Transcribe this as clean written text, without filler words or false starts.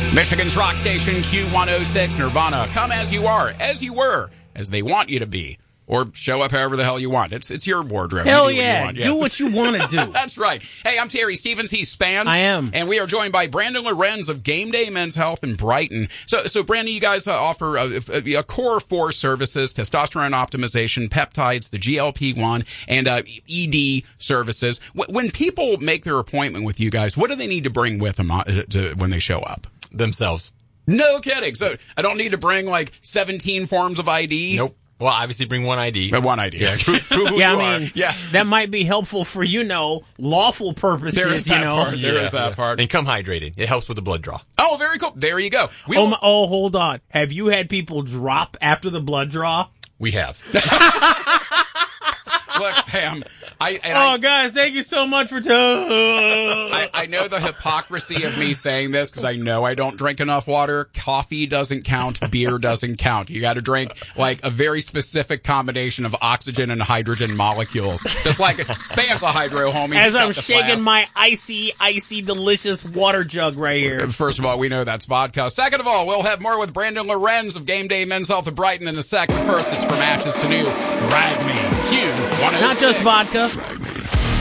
Michigan's rock station Q106 Nirvana. Come as you are, as you were, as they want you to be. Or show up however the hell you want. It's your wardrobe. Hell yeah. Do what you want to do. That's right. Hey, I'm Terry Stevens. He's Span. I am. And we are joined by Brandon Lorenz of Game Day Men's Health in Brighton. So Brandon, you guys offer a core 4 services: testosterone optimization, peptides, the GLP-1, and ED services. When people make their appointment with you guys, what do they need to bring with them when they show up? Themselves. No kidding. So I don't need to bring like 17 forms of ID? Nope. Well, obviously bring one ID. One ID. Yeah, prove who you are. Yeah, that might be helpful for, lawful purposes, There is that part. There is that part. And come hydrated. It helps with the blood draw. Oh, very cool. There you go. Hold on. Have you had people drop after the blood draw? We have. Look, Pam, guys, thank you so much for I know the hypocrisy of me saying this because I know I don't drink enough water. Coffee doesn't count. Beer doesn't count. You got to drink like a very specific combination of oxygen and hydrogen molecules. Just like Span's a hydro homie. As I'm shaking my icy, delicious water jug right here. First of all, we know that's vodka. Second of all, we'll have more with Brandon Lorenz of Game Day Men's Health of Brighton in a second. First, it's From Ashes to New. Drag Me. Q106. Not just vodka.